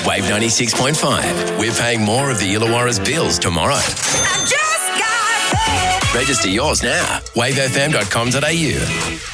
Wave 96.5. We're paying more of the Illawarra's bills tomorrow. I just got paid. Register yours now. wavefm.com.au.